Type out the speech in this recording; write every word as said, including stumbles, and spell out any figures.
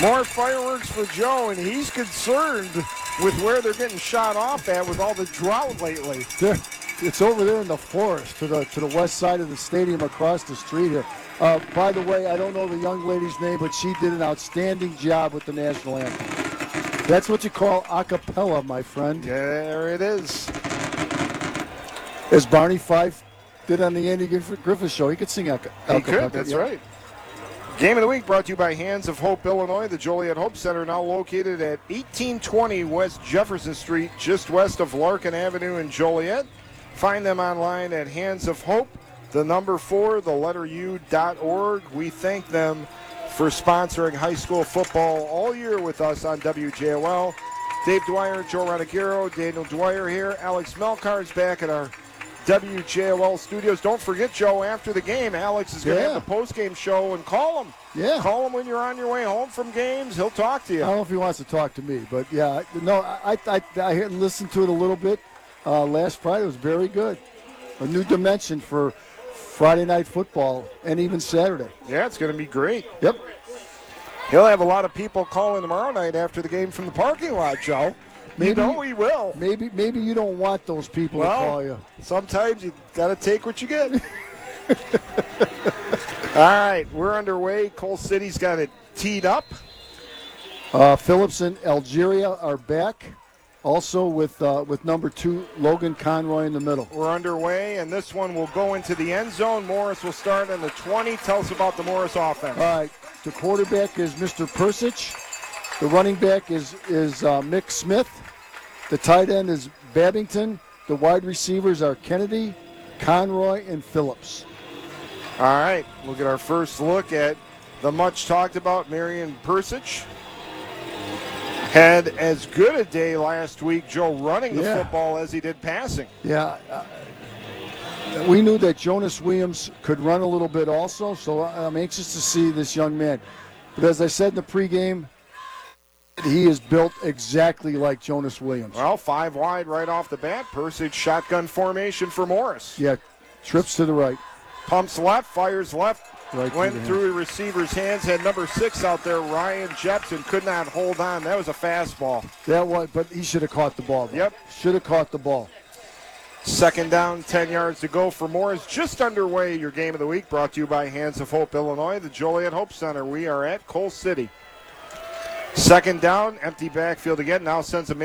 More fireworks for Joe, and he's concerned with where they're getting shot off at with all the drought lately. There, it's over there in the forest to the to the west side of the stadium across the street here. Uh, by the way, I don't know the young lady's name, but she did an outstanding job with the national anthem. That's what you call a cappella, my friend. There it is. As Barney Fife did on the Andy Griffith Show, he could sing a cappella. He could, that's yeah. right. Game of the Week brought to you by Hands of Hope, Illinois. The Joliet Hope Center now located at eighteen twenty West Jefferson Street, just west of Larkin Avenue in Joliet. Find them online at Hands of Hope, the number four, the letter U dot org. We thank them for sponsoring high school football all year with us on W J O L. Dave Dwyer, Joe Ranagiro, Daniel Dwyer here. Alex Melkar's back at our W J O L studios. Don't forget, Joe, after the game, Alex is going to yeah. have the post-game show, and call him. Yeah. Call him when you're on your way home from games. He'll talk to you. I don't know if he wants to talk to me, but yeah, no, I I, I listened to it a little bit uh, last Friday. It was very good. A new dimension for Friday night football and even Saturday. Yeah, it's going to be great. Yep. He'll have a lot of people calling tomorrow night after the game from the parking lot, Joe. Maybe, you know he will. Maybe maybe you don't want those people well, to call you. Sometimes you got to take what you get. All right, we're underway. Coal City's got it teed up. Uh, Phillips and Algeria are back, also with uh, with number two, Logan Conroy in the middle. We're underway, and this one will go into the end zone. Morris will start in the twenty. Tell us about the Morris offense. All right, the quarterback is Mister Persich. The running back is, is uh, Mick Smith. The tight end is Babington. The wide receivers are Kennedy, Conroy, and Phillips. All right, we'll get our first look at the much talked about Marion Persich. Had as good a day last week, Joe, running the yeah. football as he did passing. Yeah. Uh, we knew that Jonas Williams could run a little bit also, so I'm anxious to see this young man. But as I said in the pregame, he is built exactly like Jonas Williams. Well, five wide right off the bat. Persich shotgun formation for Morris. Yeah, trips to the right. Pumps left, fires left. Right Went through the through the receiver's hands. Had number six out there, Ryan Jepson, could not hold on. That was a fastball. That was, but he should have caught the ball. Though. Yep. Should have caught the ball. Second down, ten yards to go for Morris. Just underway, your game of the week, brought to you by Hands of Hope, Illinois, the Joliet Hope Center. We are at Coal City. Second down, empty backfield again. Now sends a man.